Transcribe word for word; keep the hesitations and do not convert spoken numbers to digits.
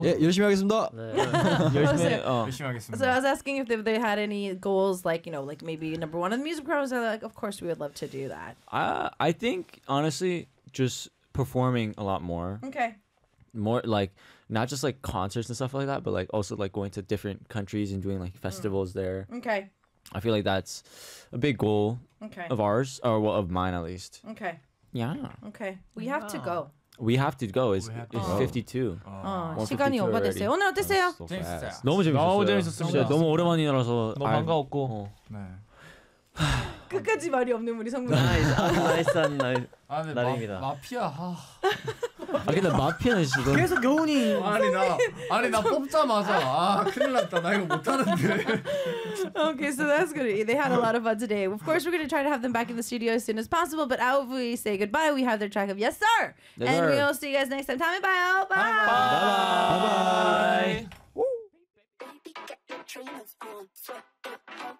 예, 열심히 하겠습니다. 네. 열심히 어. 열심히 하겠습니다. So I was asking if they, they had any goals, like, you know, like maybe number one in the music pros. They're like, of course we would love to do that. I I think honestly just performing a lot more. Okay. More like not just like concerts and stuff like that, but like also like going to different countries and doing like festivals there. Okay. I feel like that's a big goal Okay. of ours, or well, of mine at least. Okay. Yeah, Okay. We have to go. we have to go. It's, We have it's to go. fifty-two. 어, one 시간이 fifty-two 오버됐어요. already. 오늘 어땠어요? So 재밌었어요. fast. 너무 재밌었어요. 너무 재밌었습니다. 진짜 너무 오랜만이라서 너무 아, 반가웠고. 어. 네. 끝까지 말이 없는 우리 성분. 나이스, 나이스한 날. 아, 근데 날입니다. 마, 마피아. 아. 아 근데 마피아는 지금 계속 여운이. 아니 나 아니 나 뽑자마자 아 큰일 났다. 나 이거 못 하는데. Okay, so that's good. They had a lot of fun today. Of course, we're going to try to have them back in the studio as soon as possible. But as we say goodbye, we have their track of Yes Sir. Yes, and sir. we'll see you guys next time. Tommy, bye. Bye. bye bye. Baby, get your dreamers on. Sweat it